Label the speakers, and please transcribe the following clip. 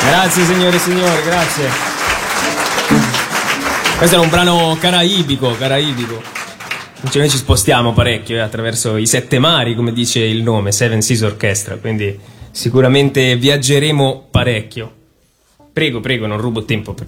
Speaker 1: Grazie signore e signori, grazie. Questo era un brano caraibico. Cioè, noi ci spostiamo parecchio attraverso i 7 mari, come dice il nome, Seven Seas Orchestra, quindi sicuramente viaggeremo parecchio. Prego, non rubo tempo.